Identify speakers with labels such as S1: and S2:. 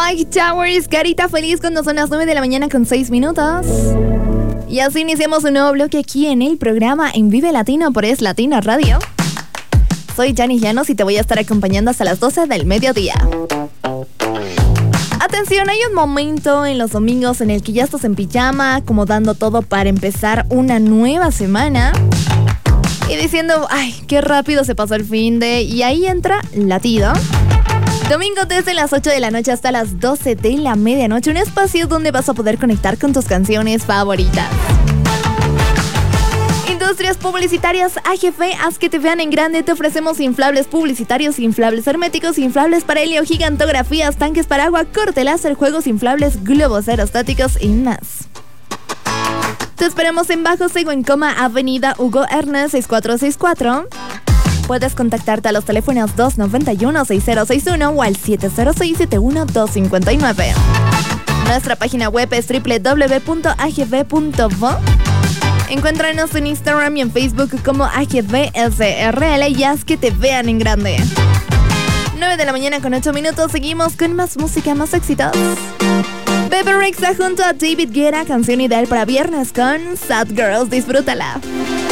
S1: Mike Towers, Carita Feliz, cuando son las 9 de la mañana con 6 minutos. Y así iniciamos un nuevo bloque aquí en el programa en Vive Latino por Es Latino Radio. Soy Janice Llanos y te voy a estar acompañando hasta las 12 del mediodía. Atención, hay un momento en los domingos en el que ya estás en pijama, acomodando todo para empezar una nueva semana y diciendo, ay, qué rápido se pasó el finde, y ahí entra Latido. Domingo desde las 8 de la noche hasta las 12 de la medianoche, un espacio donde vas a poder conectar con tus canciones favoritas. Industrias publicitarias AGF, haz que te vean en grande. Te ofrecemos inflables publicitarios, inflables herméticos, inflables para helio, gigantografías, tanques para agua, corte láser, juegos inflables, globos aerostáticos y más. Te esperamos en Bajo Sego en Coma, Avenida Hugo Ernest 6464. Puedes contactarte a los teléfonos 291-6061 o al 706-71259. Nuestra página web es www.agv.vo. Encuéntranos en Instagram y en Facebook como AGVSRL y haz que te vean en grande. 9 de la mañana con 8 minutos, seguimos con más música, más éxitos. Bebe Rexha junto a David Guetta, canción ideal para viernes con Sad Girls, disfrútala.